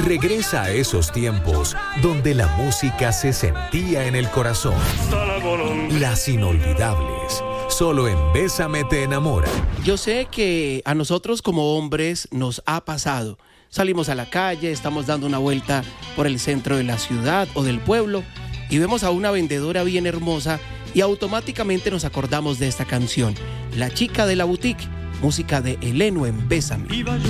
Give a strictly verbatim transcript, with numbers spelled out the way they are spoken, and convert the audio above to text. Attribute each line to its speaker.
Speaker 1: Regresa a esos tiempos donde la música se sentía en el corazón. Las inolvidables, solo en Bésame te enamora.
Speaker 2: Yo sé que a nosotros como hombres nos ha pasado. Salimos a la calle, estamos dando una vuelta por el centro de la ciudad o del pueblo y vemos a una vendedora bien hermosa y automáticamente nos acordamos de esta canción, La chica de la boutique, música de Eleno en Bésame.